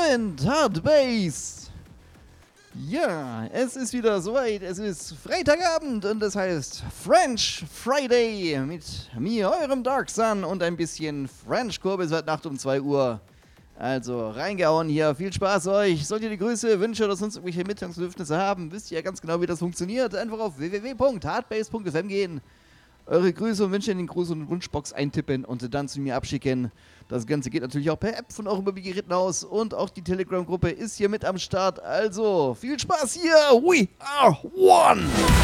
sind Hard Bass. Ja, es ist wieder soweit. Es ist Freitagabend und das heißt French Friday mit mir, eurem Dark Sun und ein bisschen French-Kur bis heute Nacht um 2 Uhr. Also reingehauen hier, viel Spaß euch. Solltet ihr die Grüße, Wünsche oder sonst irgendwelche Mitteilungsbedürfnisse haben, wisst ihr ja ganz genau, wie das funktioniert. Einfach auf www.hardbase.fm gehen, eure Grüße und Wünsche in den Gruß- und Wunschbox eintippen und dann zu mir abschicken. Das Ganze geht natürlich auch per App von eurem Mobilgeräten aus und auch die Telegram-Gruppe ist hier mit am Start. Also viel Spaß hier. We are one.